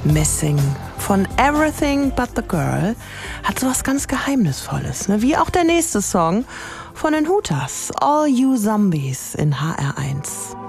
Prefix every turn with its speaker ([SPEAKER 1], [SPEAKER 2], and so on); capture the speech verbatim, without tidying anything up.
[SPEAKER 1] Missing von Everything But The Girl hat sowas ganz Geheimnisvolles, ne? Wie auch der nächste Song von den Hooters, All You Zombies in H R eins.